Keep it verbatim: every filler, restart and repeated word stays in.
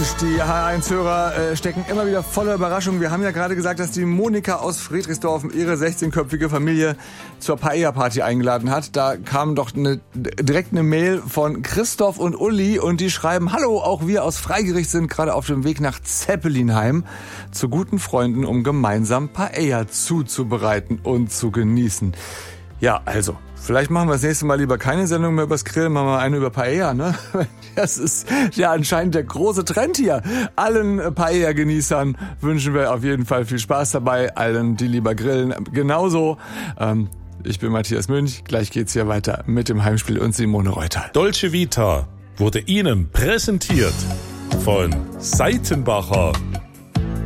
die H eins Hörer äh, stecken immer wieder voller Überraschung. Wir haben ja gerade gesagt, dass die Monika aus Friedrichsdorf ihre sechzehnköpfige Familie zur Paella-Party eingeladen hat. Da kam doch eine, direkt eine Mail von Christoph und Uli und die schreiben: Hallo, auch wir aus Freigericht sind gerade auf dem Weg nach Zeppelinheim zu guten Freunden, um gemeinsam Paella zuzubereiten und zu genießen. Ja, also, vielleicht machen wir das nächste Mal lieber keine Sendung mehr übers Grillen, machen wir eine über Paella, ne? Das ist ja anscheinend der große Trend hier. Allen Paella-Genießern wünschen wir auf jeden Fall viel Spaß dabei, allen, die lieber grillen, genauso. Ähm, ich bin Matthias Münch, gleich geht's hier weiter mit dem Heimspiel und Simone Reuter. Dolce Vita wurde Ihnen präsentiert von Seitenbacher.